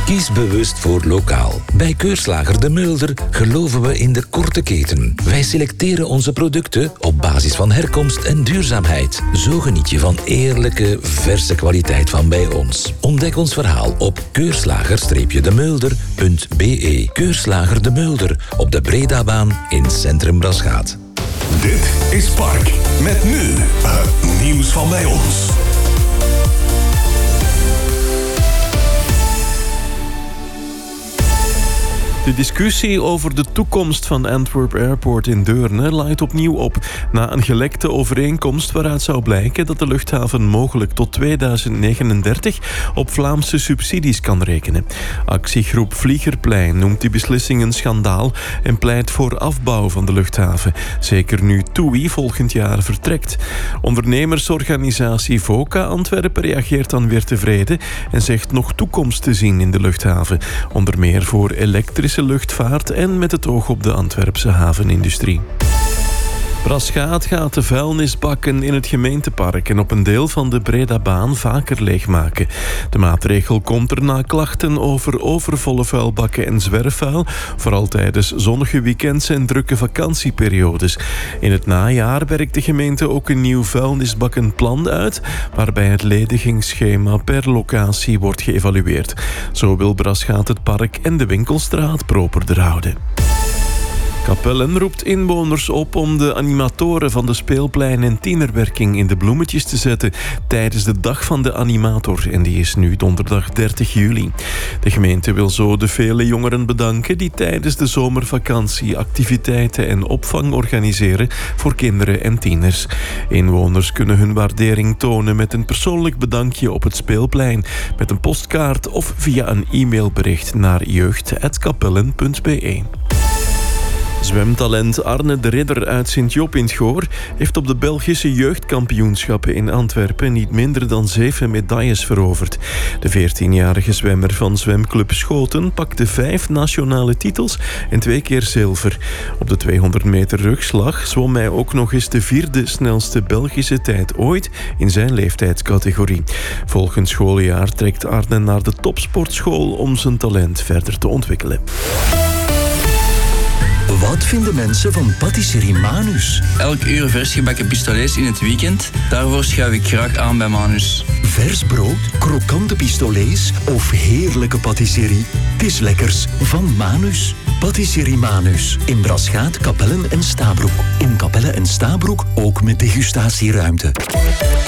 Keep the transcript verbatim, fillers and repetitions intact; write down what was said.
Kies bewust voor lokaal. Bij Keurslager De Mulder geloven we in de korte keten. Wij selecteren onze producten op basis van herkomst en duurzaamheid. Zo geniet je van eerlijke, verse kwaliteit van bij ons. Ontdek ons verhaal op keurslager de mulder punt b e. Keurslager De Mulder op de Bredabaan in Centrum Braschaat. Dit is Park. Met nu het nieuws van bij ons. De discussie over de toekomst van Antwerp Airport in Deurne laait opnieuw op. Na een gelekte overeenkomst waaruit zou blijken dat de luchthaven mogelijk tot tweeduizend negenendertig op Vlaamse subsidies kan rekenen. Actiegroep Vliegerplein noemt die beslissing een schandaal en pleit voor afbouw van de luchthaven. Zeker nu TUI volgend jaar vertrekt. Ondernemersorganisatie VOCA Antwerpen reageert dan weer tevreden en zegt nog toekomst te zien in de luchthaven. Onder meer voor elektrische luchtvaart en met het oog op de Antwerpse havenindustrie. Braschaat gaat de vuilnisbakken in het gemeentepark en op een deel van de Bredabaan vaker leegmaken. De maatregel komt er na klachten over overvolle vuilbakken en zwerfvuil, vooral tijdens zonnige weekends en drukke vakantieperiodes. In het najaar werkt de gemeente ook een nieuw vuilnisbakkenplan uit, waarbij het ledigingsschema per locatie wordt geëvalueerd. Zo wil Braschaat het park en de winkelstraat properder houden. Capellen roept inwoners op om de animatoren van de speelplein en tienerwerking in de bloemetjes te zetten tijdens de Dag van de Animator, en die is nu donderdag dertig juli. De gemeente wil zo de vele jongeren bedanken die tijdens de zomervakantie activiteiten en opvang organiseren voor kinderen en tieners. Inwoners kunnen hun waardering tonen met een persoonlijk bedankje op het speelplein, met een postkaart of via een e-mailbericht naar jeugd apenstaartje capellen punt b e. Zwemtalent Arne de Ridder uit Sint-Job in het Goor heeft op de Belgische jeugdkampioenschappen in Antwerpen niet minder dan zeven medailles veroverd. De veertienjarige zwemmer van zwemclub Schoten pakte vijf nationale titels en twee keer zilver. Op de tweehonderd meter rugslag zwom hij ook nog eens de vierde snelste Belgische tijd ooit in zijn leeftijdscategorie. Volgend schooljaar trekt Arne naar de topsportschool om zijn talent verder te ontwikkelen. Wat vinden mensen van patisserie Manus? Elk uur vers gebakken pistolets in het weekend. Daarvoor schuif ik graag aan bij Manus. Vers brood, krokante pistolets of heerlijke patisserie? Het is lekkers van Manus. Patisserie Manus. In Braschaat, Capellen en Stabroek. In Capelle en Stabroek ook met degustatieruimte.